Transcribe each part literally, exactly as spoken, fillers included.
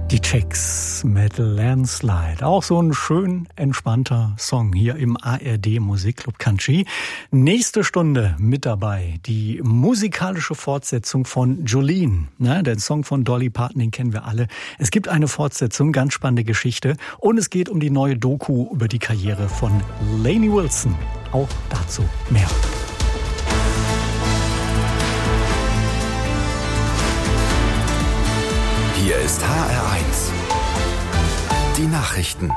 Die Chicks mit Landslide. Auch so ein schön entspannter Song hier im A R D Musikclub Country. Nächste Stunde mit dabei die musikalische Fortsetzung von Jolene. Ne, den Song von Dolly Parton, den kennen wir alle. Es gibt eine Fortsetzung, ganz spannende Geschichte. Und es geht um die neue Doku über die Karriere von Lainey Wilson. Auch dazu mehr. Hier ist H R eins. Die Nachrichten.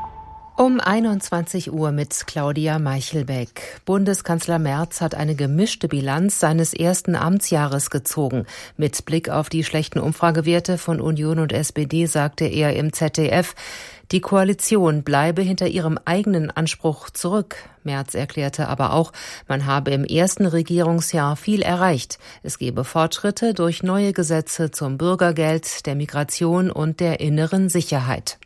Um einundzwanzig Uhr mit Claudia Meichelbeck. Bundeskanzler Merz hat eine gemischte Bilanz seines ersten Amtsjahres gezogen. Mit Blick auf die schlechten Umfragewerte von Union und S P D sagte er im Z D F, die Koalition bleibe hinter ihrem eigenen Anspruch zurück. Merz erklärte aber auch, man habe im ersten Regierungsjahr viel erreicht. Es gebe Fortschritte durch neue Gesetze zum Bürgergeld, der Migration und der inneren Sicherheit.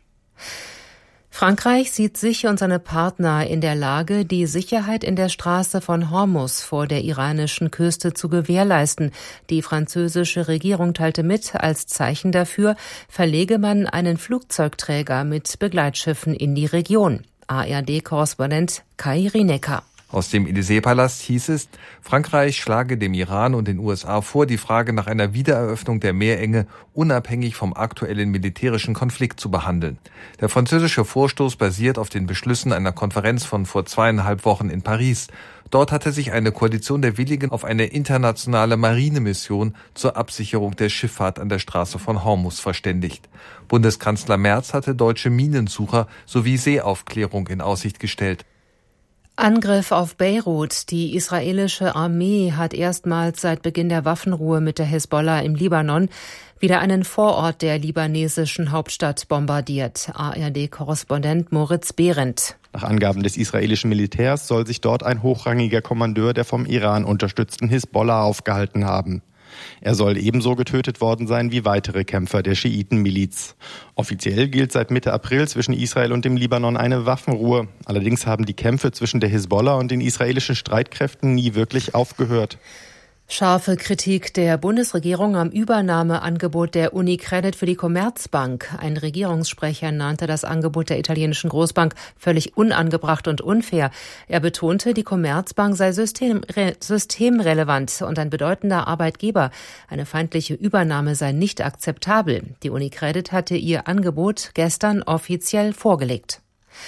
Frankreich sieht sich und seine Partner in der Lage, die Sicherheit in der Straße von Hormuz vor der iranischen Küste zu gewährleisten. Die französische Regierung teilte mit, als Zeichen dafür verlege man einen Flugzeugträger mit Begleitschiffen in die Region. A R D-Korrespondent Kai Rinecker. Aus dem Élysée-Palast hieß es, Frankreich schlage dem Iran und den U S A vor, die Frage nach einer Wiedereröffnung der Meerenge unabhängig vom aktuellen militärischen Konflikt zu behandeln. Der französische Vorstoß basiert auf den Beschlüssen einer Konferenz von vor zweieinhalb Wochen in Paris. Dort hatte sich eine Koalition der Willigen auf eine internationale Marinemission zur Absicherung der Schifffahrt an der Straße von Hormuz verständigt. Bundeskanzler Merz hatte deutsche Minensucher sowie Seeaufklärung in Aussicht gestellt. Angriff auf Beirut. Die israelische Armee hat erstmals seit Beginn der Waffenruhe mit der Hisbollah im Libanon wieder einen Vorort der libanesischen Hauptstadt bombardiert. A R D-Korrespondent Moritz Behrendt. Nach Angaben des israelischen Militärs soll sich dort ein hochrangiger Kommandeur der vom Iran unterstützten Hisbollah aufgehalten haben. Er soll ebenso getötet worden sein wie weitere Kämpfer der Schiitenmiliz. Offiziell gilt seit Mitte April zwischen Israel und dem Libanon eine Waffenruhe. Allerdings haben die Kämpfe zwischen der Hisbollah und den israelischen Streitkräften nie wirklich aufgehört. Scharfe Kritik der Bundesregierung am Übernahmeangebot der Unicredit für die Commerzbank. Ein Regierungssprecher nannte das Angebot der italienischen Großbank völlig unangebracht und unfair. Er betonte, die Commerzbank sei systemre- systemrelevant und ein bedeutender Arbeitgeber. Eine feindliche Übernahme sei nicht akzeptabel. Die Unicredit hatte ihr Angebot gestern offiziell vorgelegt.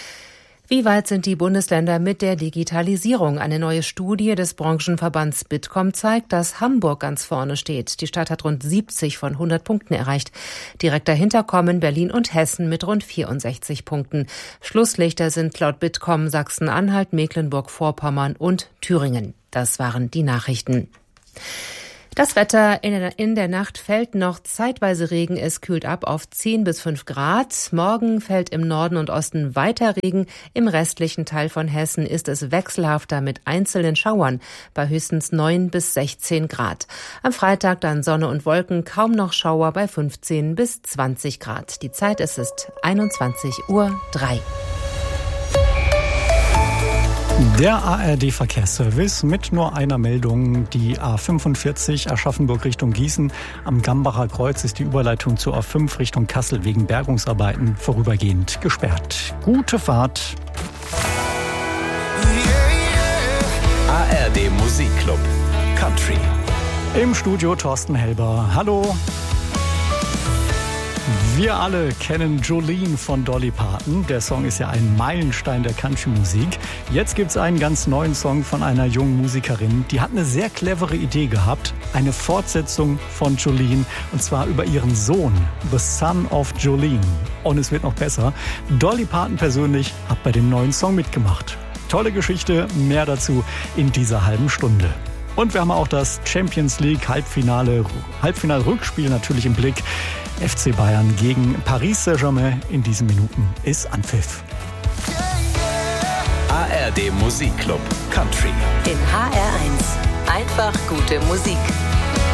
Wie weit sind die Bundesländer mit der Digitalisierung? Eine neue Studie des Branchenverbands Bitkom zeigt, dass Hamburg ganz vorne steht. Die Stadt hat rund siebzig von hundert Punkten erreicht. Direkt dahinter kommen Berlin und Hessen mit rund vierundsechzig Punkten. Schlusslichter sind laut Bitkom Sachsen-Anhalt, Mecklenburg-Vorpommern und Thüringen. Das waren die Nachrichten. Das Wetter in der, in der Nacht fällt noch zeitweise Regen. Es kühlt ab auf zehn bis fünf Grad. Morgen fällt im Norden und Osten weiter Regen. Im restlichen Teil von Hessen ist es wechselhafter mit einzelnen Schauern bei höchstens neun bis sechzehn Grad. Am Freitag dann Sonne und Wolken, kaum noch Schauer bei fünfzehn bis zwanzig Grad. Die Zeit ist es einundzwanzig Uhr drei. Der A R D-Verkehrsservice mit nur einer Meldung. Die A fünfundvierzig Aschaffenburg Richtung Gießen. Am Gambacher Kreuz ist die Überleitung zur A fünf Richtung Kassel wegen Bergungsarbeiten vorübergehend gesperrt. Gute Fahrt. A R D Musikclub Country. Im Studio Thorsten Helber. Hallo. Wir alle kennen Jolene von Dolly Parton. Der Song ist ja ein Meilenstein der Country-Musik. Jetzt gibt's einen ganz neuen Song von einer jungen Musikerin. Die hat eine sehr clevere Idee gehabt. Eine Fortsetzung von Jolene. Und zwar über ihren Sohn, The Son of Jolene. Und es wird noch besser. Dolly Parton persönlich hat bei dem neuen Song mitgemacht. Tolle Geschichte, mehr dazu in dieser halben Stunde. Und wir haben auch das Champions League Halbfinale, Halbfinal-Rückspiel natürlich im Blick. F C Bayern gegen Paris Saint-Germain in diesen Minuten ist Anpfiff. A R D Musikclub Country. In H R eins. Einfach gute Musik.